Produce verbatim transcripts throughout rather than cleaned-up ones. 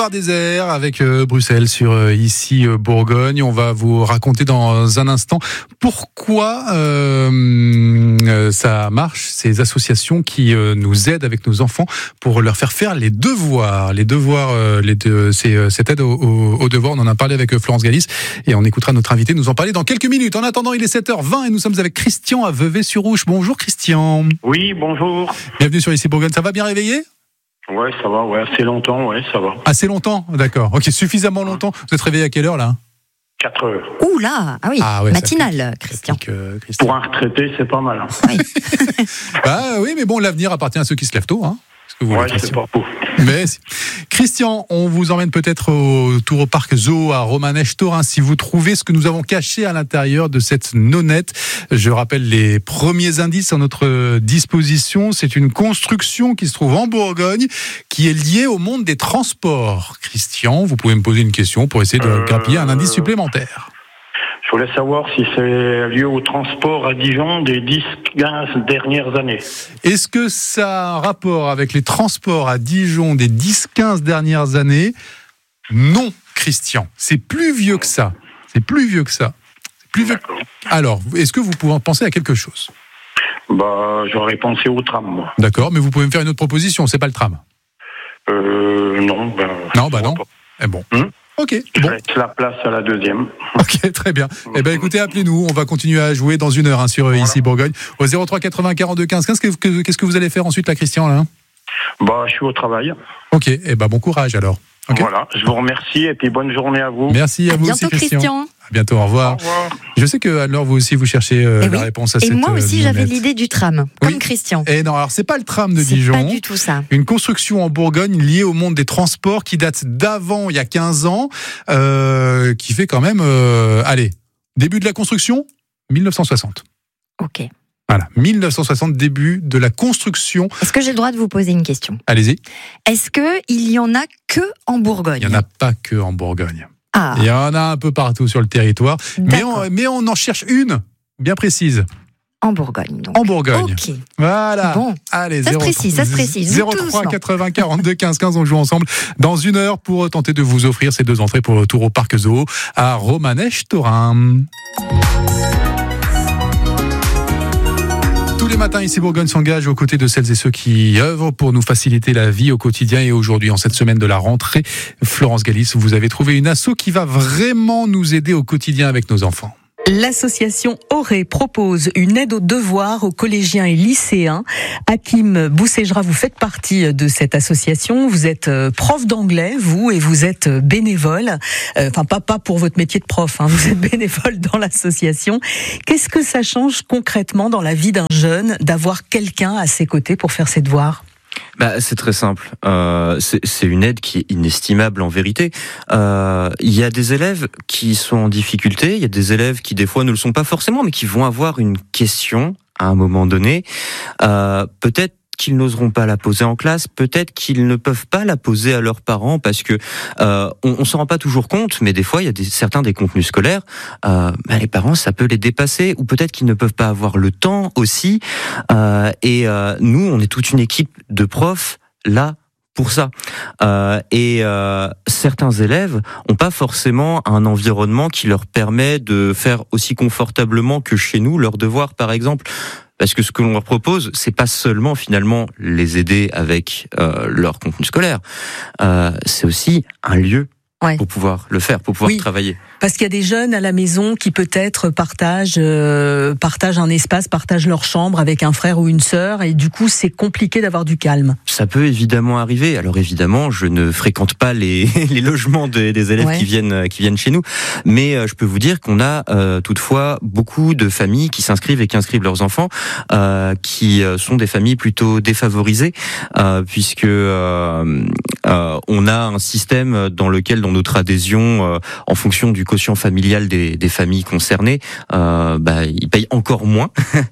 boulevard désert avec euh, Bruxelles sur euh, ici euh, Bourgogne. On va vous raconter dans un instant pourquoi euh, euh, ça marche, ces associations qui euh, nous aident avec nos enfants pour leur faire faire les devoirs. Les devoirs, euh, les deux, c'est euh, cette aide aux, aux, aux devoirs. On en a parlé avec Florence Galis et on écoutera notre invité nous en parler dans quelques minutes. En attendant, il est sept heures vingt et nous sommes avec Christian à Vevey-sur-Ouche. Bonjour Christian. Oui, bonjour. Bienvenue sur ici Bourgogne. Ça va bien réveillé ? Ouais, ça va, ouais, assez longtemps, ouais, ça va. Assez longtemps, d'accord. Ok, suffisamment longtemps. Vous êtes réveillé à quelle heure là ? quatre heures. Ouh là, ah oui, ah ouais, matinale, Christian. Pique, euh, Christian. Pour un retraité, c'est pas mal. Hein. Oui. Bah oui, mais bon, l'avenir appartient à ceux qui se lèvent tôt, hein. Que vous ouais, voulez, c'est pas faux. Mais Christian, on vous emmène peut-être au tour au parc Zoo à Romanèche-Thorins si vous trouvez ce que nous avons caché à l'intérieur de cette nonnette. Je rappelle les premiers indices à notre disposition. C'est une construction qui se trouve en Bourgogne, qui est liée au monde des transports. Christian, vous pouvez me poser une question pour essayer de euh... grappiller un indice supplémentaire. Je voulais savoir si c'est lié au transport à Dijon des dix quinze dernières années. Est-ce que ça a un rapport avec les transports à Dijon des dix quinze dernières années ? Non, Christian. C'est plus vieux que ça. C'est plus vieux que ça. C'est plus vieux. Alors, est-ce que vous pouvez penser à quelque chose ? Bah, j'aurais pensé au tram, moi. D'accord, mais vous pouvez me faire une autre proposition, c'est pas le tram. Euh, non, ben... Non, bah non. Eh bon. Hum Ok. Je bon. laisse la place à la deuxième. Ok, très bien. Eh ben, écoutez, appelez-nous. On va continuer à jouer dans une heure hein, sur voilà. Ici Bourgogne au zéro trois quatre-vingts quarante-deux quinze quinze. Qu'est-ce que, qu'est-ce que vous allez faire ensuite, là, Christian là ? Bah, je suis au travail. Ok. Eh ben, bon courage alors. Okay. Voilà. Je vous remercie et puis bonne journée à vous. Merci à, à vous bientôt, aussi, Christian. Christian. À bientôt. Au revoir. Au revoir. Je sais que Anne-Laure, vous aussi, vous cherchez euh, la oui. réponse à et cette. Et moi aussi, euh, j'avais l'idée du tram, comme oui. Christian. Et non, alors c'est pas le tram de c'est Dijon. Pas du tout ça. Une construction en Bourgogne liée au monde des transports qui date d'avant, il y a quinze ans, euh, qui fait quand même, euh, allez, début de la construction, dix-neuf cent soixante. Ok. Voilà, dix-neuf cent soixante, début de la construction. Est-ce que j'ai le droit de vous poser une question ? Allez-y. Est-ce qu'il y en a que en Bourgogne ? Il n'y en a pas que en Bourgogne. Ah. Il y en a un peu partout sur le territoire, mais on, mais on en cherche une bien précise. En Bourgogne, donc. En Bourgogne. Ok. Voilà. Bon. Allez, ça se précise, ça se précise. zéro trois quatre-vingts quarante-deux quinze quinze, on joue ensemble dans une heure pour tenter de vous offrir ces deux entrées pour le retour au Parc Zoo à Romanèche-Thorins. Tous les matins, ici Bourgogne s'engage aux côtés de celles et ceux qui œuvrent pour nous faciliter la vie au quotidien. Et aujourd'hui, en cette semaine de la rentrée, Florence Galis, vous avez trouvé une asso qui va vraiment nous aider au quotidien avec nos enfants. L'association Auré propose une aide aux devoirs aux collégiens et lycéens. Hakim Boussejra, vous faites partie de cette association. Vous êtes prof d'anglais, vous, et vous êtes bénévole. Enfin, pas, pas pour votre métier de prof, hein. Vous êtes bénévole dans l'association. Qu'est-ce que ça change concrètement dans la vie d'un jeune d'avoir quelqu'un à ses côtés pour faire ses devoirs ? Bah, c'est très simple. Euh, c'est, c'est une aide qui est inestimable en vérité. Euh, il y a des élèves qui sont en difficulté, il y a des élèves qui des fois ne le sont pas forcément, mais qui vont avoir une question à un moment donné. Euh, peut-être qu'ils n'oseront pas la poser en classe, peut-être qu'ils ne peuvent pas la poser à leurs parents parce que euh, on, on s'en rend pas toujours compte, mais des fois il y a des, certains des contenus scolaires, euh, bah, les parents ça peut les dépasser ou peut-être qu'ils ne peuvent pas avoir le temps aussi. Euh, et euh, nous on est toute une équipe de profs là pour ça. Euh, et euh, certains élèves ont pas forcément un environnement qui leur permet de faire aussi confortablement que chez nous leurs devoirs par exemple. Parce que ce que l'on leur propose, c'est pas seulement finalement les aider avec euh, leur contenu scolaire, euh, c'est aussi un lieu ouais. pour pouvoir le faire, pour pouvoir oui. travailler. Parce qu'il y a des jeunes à la maison qui peut-être partagent, euh, partagent un espace, partagent leur chambre avec un frère ou une sœur, et du coup c'est compliqué d'avoir du calme. Ça peut évidemment arriver. Alors évidemment, je ne fréquente pas les, les logements des, des élèves ouais. qui viennent qui viennent chez nous, mais euh, je peux vous dire qu'on a euh, toutefois beaucoup de familles qui s'inscrivent et qui inscrivent leurs enfants, euh, qui sont des familles plutôt défavorisées, euh, puisque euh, euh, on a un système dans lequel, dans notre adhésion, euh, en fonction du quotient familial des, des familles concernées, euh, bah, ils payent encore moins.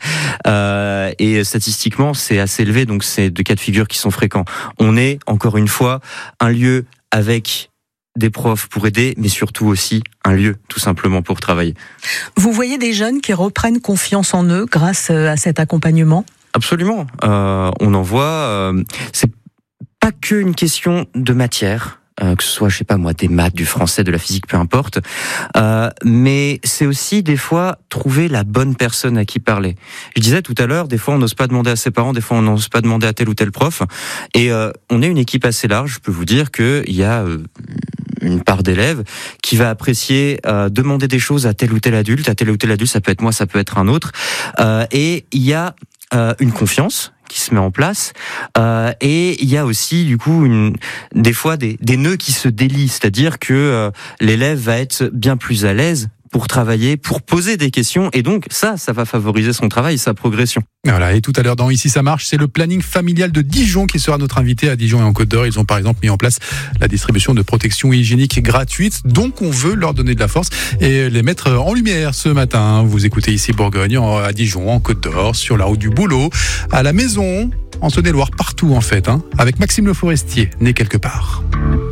euh, et statistiquement, c'est assez élevé, donc c'est deux cas de figure qui sont fréquents. On est, encore une fois, un lieu avec des profs pour aider, mais surtout aussi un lieu, tout simplement, pour travailler. Vous voyez des jeunes qui reprennent confiance en eux grâce à cet accompagnement ? Absolument. Euh, on en voit. Euh, c'est pas que une question de matière. euh, que ce soit, je sais pas moi, des maths, du français, de la physique, peu importe. Euh, mais c'est aussi des fois trouver la bonne personne à qui parler. Je disais tout à l'heure, des fois on n'ose pas demander à ses parents, des fois on n'ose pas demander à tel ou tel prof. Et euh, on est une équipe assez large. Je peux vous dire que il y a euh, une part d'élèves qui va apprécier euh, demander des choses à tel ou tel adulte, à tel ou tel adulte, ça peut être moi, ça peut être un autre. Euh, et il y a euh, une confiance qui se met en place, euh, et il y a aussi du coup une, des fois des, des nœuds qui se délient, c'est-à-dire que euh, l'élève va être bien plus à l'aise pour travailler, pour poser des questions, et donc ça, ça va favoriser son travail, sa progression. Voilà, et tout à l'heure dans Ici ça marche, c'est le planning familial de Dijon qui sera notre invité à Dijon et en Côte d'Or. Ils ont par exemple mis en place la distribution de protection hygiénique gratuite, donc on veut leur donner de la force et les mettre en lumière ce matin. Vous écoutez Ici Bourgogne, à Dijon, en Côte d'Or, sur la route du boulot, à la maison, en Saône-et-Loire, partout en fait, hein, avec Maxime Le Forestier, né quelque part.